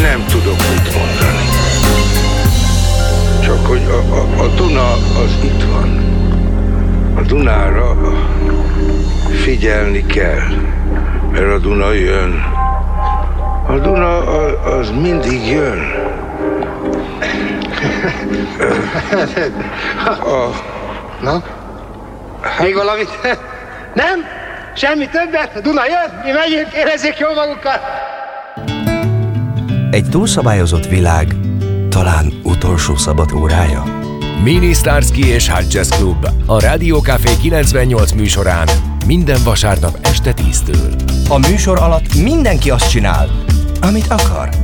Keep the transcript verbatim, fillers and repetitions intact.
nem tudok mit mondani. Csak hogy a, a, a Duna az itt van. A Dunára figyelni kell, mert a Duna jön. A Duna az mindig jön. A... Na? Még valamit? Nem? Semmi többet? A Duna jön? Mi megyünk, érezzék jól magukat! Egy túlszabályozott világ talán utolsó szabad órája? Mini Starsky és Hot Jazz Club a Rádió Café kilencvennyolc műsorán minden vasárnap este tíztől. A műsor alatt mindenki azt csinál, amit akar.